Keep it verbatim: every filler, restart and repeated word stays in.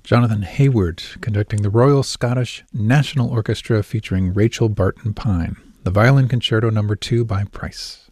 Jonathan Hayward conducting the Royal Scottish National Orchestra featuring Rachel Barton Pine, the Violin Concerto Number two by Price.